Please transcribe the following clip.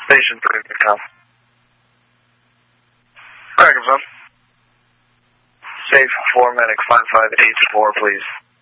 Station 3, Tom. Alright, comes up. Safe 4 medic 5584, please.